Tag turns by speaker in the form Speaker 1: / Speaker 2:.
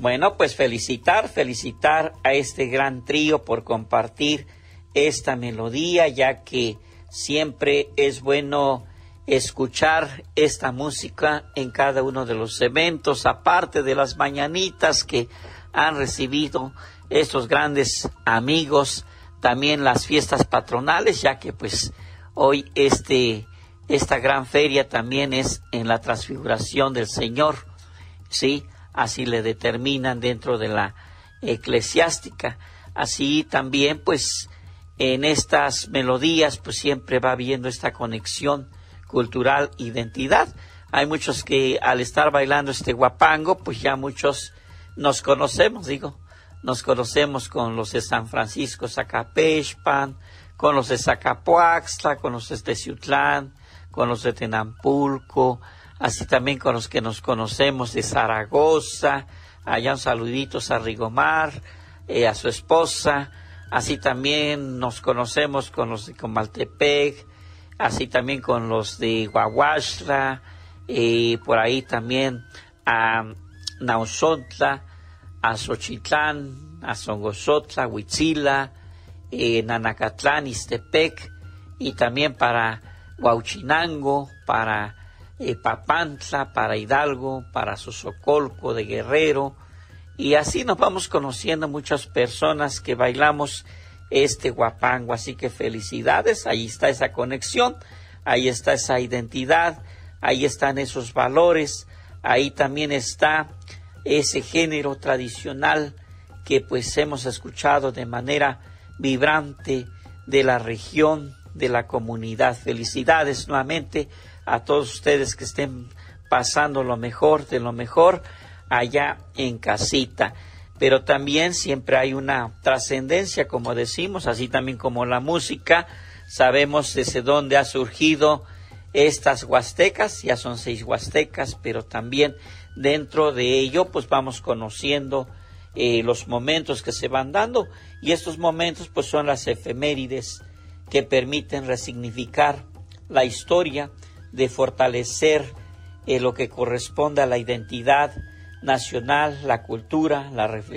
Speaker 1: Bueno, pues felicitar a este gran trío por compartir esta melodía, ya que siempre es bueno escuchar esta música en cada uno de los eventos, aparte de las mañanitas que han recibido estos grandes amigos, también las fiestas patronales, ya que pues hoy esta gran feria también es en la transfiguración del Señor, ¿sí? Así le determinan dentro de la eclesiástica. Así también pues en estas melodías pues siempre va habiendo esta conexión cultural, identidad. Hay muchos que al estar bailando este huapango pues ya muchos nos conocemos, nos conocemos con los de San Francisco Zacapexpan, con los de Zacapuaxtla, con los de Teciutlán, con los de Tenampulco, así también con los que nos conocemos de Zaragoza. Allá un saluditos a Rigomar, a su esposa. Así también nos conocemos con los de Comaltepec, así también con los de Huahuaxtla, por ahí también a Nauzontla, a Xochitlán, a Songozotla, Huitzila, Nanacatlán, Ixtepec, y también para Huauchinango, para Papantla, para Hidalgo, para Sosocolco de Guerrero, y así nos vamos conociendo muchas personas que bailamos este huapango. Así que felicidades, ahí está esa conexión, ahí está esa identidad, ahí están esos valores, ahí también está ese género tradicional que pues hemos escuchado de manera vibrante de la región, de la comunidad. Felicidades nuevamente a todos ustedes que estén pasando lo mejor de lo mejor allá en casita. Pero también siempre hay una trascendencia, como decimos, así también como la música. Sabemos desde dónde ha surgido estas huastecas, ya son 6 huastecas, pero también dentro de ello pues vamos conociendo los momentos que se van dando, y estos momentos pues son las efemérides que permiten resignificar la historia, de fortalecer lo que corresponde a la identidad nacional, la cultura, la reflexión